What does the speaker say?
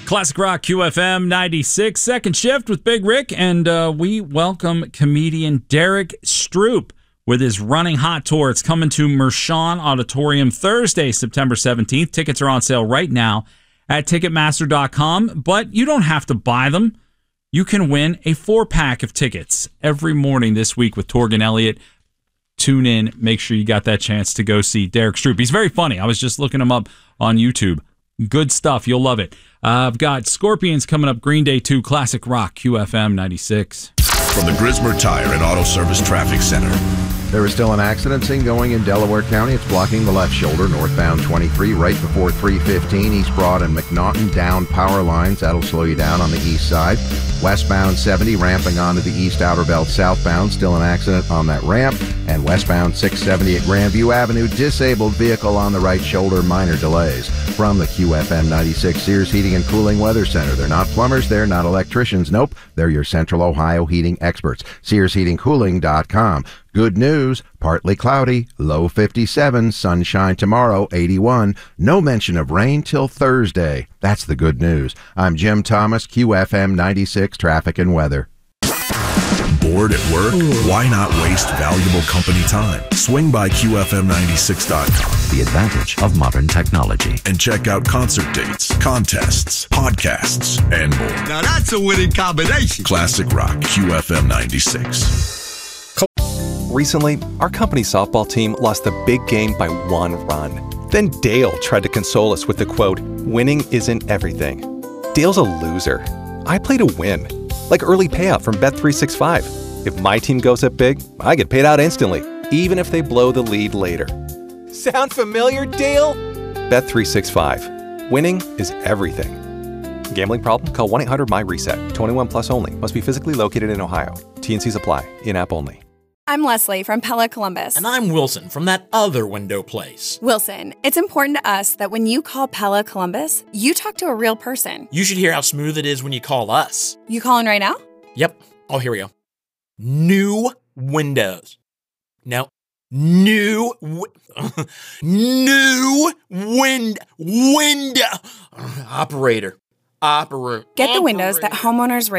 Classic Rock QFM 96, second shift with Big Rick, and we welcome comedian Derek Stroop with his Running Hot tour. It's coming to Mershon Auditorium Thursday, September 17th. Tickets are on sale right now at Ticketmaster.com, but you don't have to buy them. You can win a 4-pack of tickets every morning this week with Torgan Elliott. Tune in. Make sure you got that chance to go see Derek Stroop. He's very funny. I was just looking him up on YouTube. Good stuff. You'll love it. I've got Scorpions coming up, Green Day 2, Classic Rock, QFM 96. From the Grismer Tire and Auto Service Traffic Center. There is still an accident scene going in Delaware County. It's blocking the left shoulder, northbound 23, right before 315, East Broad and McNaughton, down power lines. That'll slow you down on the east side. Westbound 70, ramping onto the east outer belt southbound. Still an accident on that ramp. And westbound 670 at Grandview Avenue, disabled vehicle on the right shoulder, minor delays. From the QFM 96 Sears Heating and Cooling Weather Center. They're not plumbers, they're not electricians. Nope, they're your Central Ohio heating experts. SearsHeatingCooling.com. Good news, partly cloudy, low 57, sunshine tomorrow, 81. No mention of rain till Thursday. That's the good news. I'm Jim Thomas, QFM 96 Traffic and Weather. Bored at work? Why not waste valuable company time? Swing by QFM96.com. The advantage of modern technology. And check out concert dates, contests, podcasts, and more. Now that's a winning combination. Classic Rock, QFM 96. Recently, our company softball team lost the big game by 1 run. Then Dale tried to console us with the quote, "Winning isn't everything." Dale's a loser. I play to win. Like early payout from Bet365. If my team goes up big, I get paid out instantly, even if they blow the lead later. Sound familiar, Dale? Bet365. Winning is everything. Gambling problem? Call 1-800-MY-RESET. 21 plus only. Must be physically located in Ohio. T&Cs apply. In-app only. I'm Leslie from Pella Columbus. And I'm Wilson from that other window place. Wilson, it's important to us that when you call Pella Columbus, you talk to a real person. You should hear how smooth it is when you call us. You calling right now? Yep. Oh, here we go. New windows. No. New window. Operator. Get the windows that homeowners